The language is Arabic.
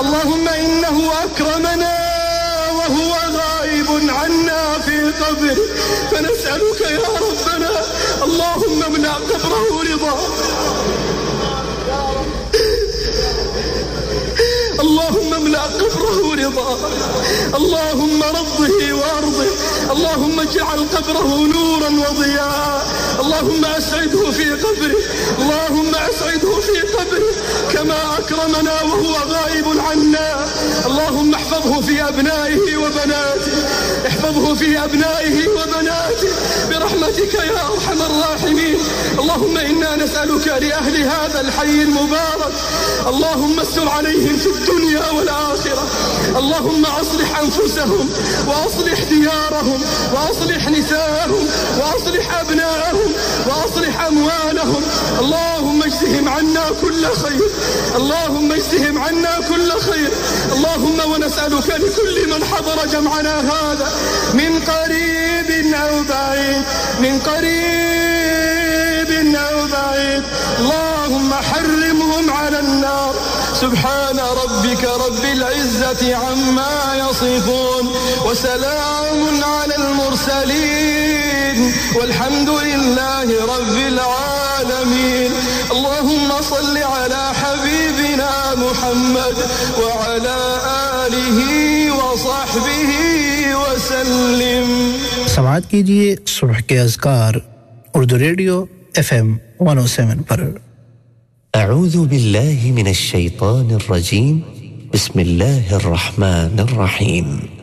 اللهم إنه أكرمنا وهو غائب عنا في قبره، فنسألك يا ربنا اللهم املأ قبره رضا، اللهم املأ قبره رضا، اللهم رضه وارضه، اللهم اجعل قبره نورا وضياء، اللهم أسعده في قبره، اللهم أسعده في قبره كما أكرمنا وهو غائب عنا. اللهم احفظه في أبنائه وبناته، احفظه في أبنائه وبناته برحمتك يا أرحم الراحمين. اللهم إنا نسألك لأهل هذا الحي المبارك اللهم استر عليهم في الدنيا والآخرة، اللهم أصلح أنفسهم وأصلح ديارهم وأصلح نساءهم وأصلح أبناءهم وأصلح أموالهم، اللهم اجزهم عنا كل خير، اللهم اجزهم عنا كل خير. اللهم ونسألك لكل من حضر جمعنا هذا من قريب أو بعيد، من قريب أو بعيد، اللهم حرمهم على النار. سبحان ربك رب العزة عما يصفون، وسلام على المرسلين، والحمد لله رب العالمين. اللهم صل على حبيبنا محمد وعلى آله وصحبه وسلم. समाअत कीजिए सुबह के अज़कार उर्दू रेडियो FM 107 पर। أعوذ بالله من الشيطان الرجيم. بسم الله الرحمن الرحيم.